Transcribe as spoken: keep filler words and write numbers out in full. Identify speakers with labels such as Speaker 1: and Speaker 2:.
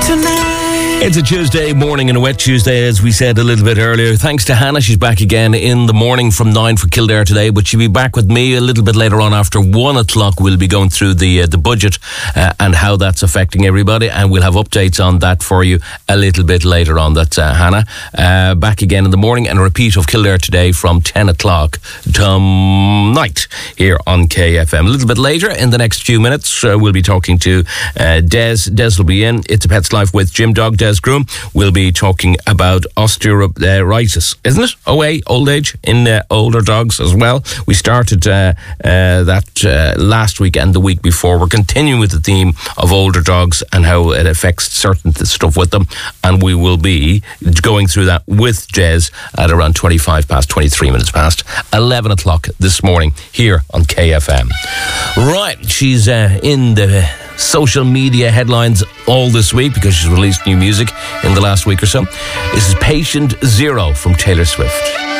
Speaker 1: It's a Tuesday morning and a wet Tuesday, as we said a little bit earlier. Thanks to Hannah. She's back again in the morning from nine for Kildare today, but she'll be back with me a little bit later on after one o'clock. We'll be going through the uh, the budget uh, and how that's affecting everybody, and we'll have updates on that for you a little bit later on. That's uh, Hannah. Uh, back again in the morning, and a repeat of Kildare today from ten o'clock tonight here on K F M. A little bit later, in the next few minutes, uh, we'll be talking to uh, Des. Des will be in. It's a Pet's Life with Jim Dog. Des Groom. We'll be talking about osteoarthritis, isn't it? O A, old age, in uh, older dogs as well. We started uh, uh, that uh, last week and the week before. We're continuing with the theme of older dogs and how it affects certain stuff with them, and we will be going through that with Jez at around twenty-five past, twenty-three minutes past, eleven o'clock this morning here on K F M. Right, she's uh, in the social media headlines all this week because she's released new music in the last week or so. This is Patient Zero from Taylor Swift.